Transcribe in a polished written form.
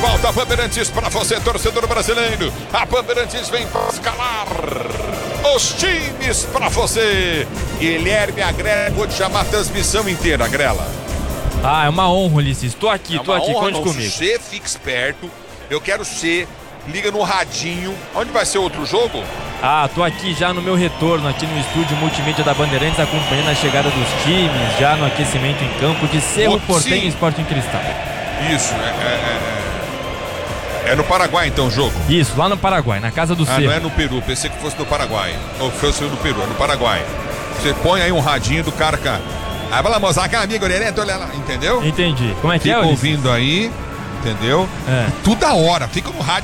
volta a Bandeirantes para você, torcedor brasileiro. A Bandeirantes vem para escalar os times para você. Guilherme Agrela, vou te chamar a transmissão inteira, Agrela. É uma honra, Ulisses. Tô aqui, conte comigo. Você fica esperto, eu quero ser. Liga no radinho. Onde vai ser outro jogo? Tô aqui já no meu retorno, aqui no estúdio multimídia da Bandeirantes, acompanhando a chegada dos times, já no aquecimento em campo de Cerro Porteño e Sporting Cristal. Isso, é no Paraguai então o jogo? Isso, lá no Paraguai, na casa do Cerro. Não é no Peru, pensei que fosse no Paraguai. Ou fosse no Peru, é no Paraguai. Você põe aí um radinho do cara. Aí vai lá mostrar que amigo, olha lá, entendeu? Entendi. Como é que Fica ouvindo aí, entendeu? Toda hora, fica no rádio.